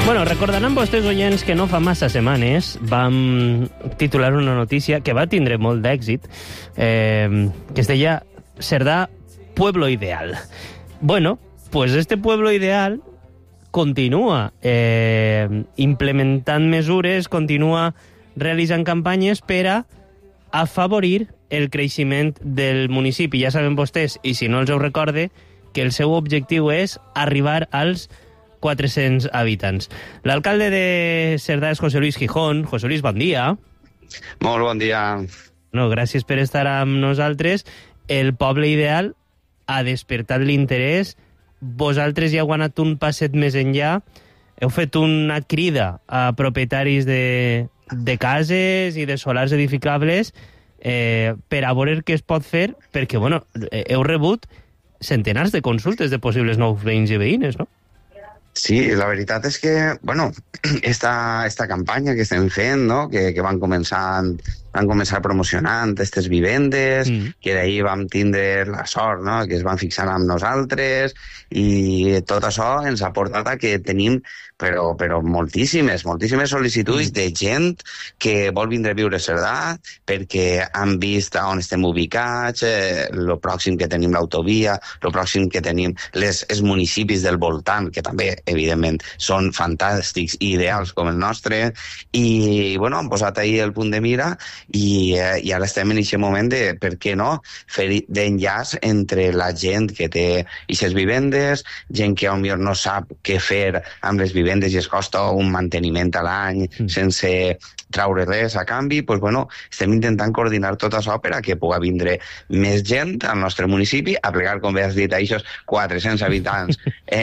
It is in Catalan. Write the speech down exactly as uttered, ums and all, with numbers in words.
Bueno, recordaran vostès, oients, que no fa massa setmanes vam titular una notícia que va tindre molt d'èxit, eh, que es deia Cerdà, pueblo ideal. Bueno, pues este pueblo ideal continua eh, implementant mesures, continua realitzant campanyes per a afavorir el creixement del municipi. Ja saben vostès, i si no els ho recorde, que el seu objectiu és arribar als quatre-cents habitants. L'alcalde de Cerdà és José Luis Gijón. José Luis, bon dia. Molt bon dia. No, gràcies per estar amb nosaltres. El poble ideal ha despertat l'interès. Vosaltres ja heu anat un passet més enllà. Heu fet una crida a propietaris de, de cases i de solars edificables eh, per a veure què es pot fer, perquè, bueno, heu rebut centenars de consultes de possibles nous veïns i veïnes, no? Sí, la veritat és que, bueno, esta, esta campanya que estem fent, no?, que, que van començar, van començar promocionant aquestes vivendes, mm. que d'ahir vam tindre la sort, no?, que es van fixar amb nosaltres, i tot això ens ha portat a que tenim però, però moltíssimes, moltíssimes sol·licituds mm. de gent que vol vindre a viure a Cerdà perquè han vist on estem ubicats, eh, lo pròxim que tenim l'autovia, lo pròxim que tenim les, els municipis del voltant, que també, evidentment, són fantàstics i ideals com el nostre, i, bueno, han posat ahir el punt de mira i, eh, i ara estem en aquest moment de, per què no, fer d'enllaç entre la gent que té aquestes vivendes, gent que potser no sap què fer amb les vivendes i es costa un manteniment a l'any mm. sense traure res a canvi, doncs, bueno, estem intentant coordinar tot això per a que pugui vindre més gent al nostre municipi a plegar, com bé has dit, a aquests quatre-cents habitants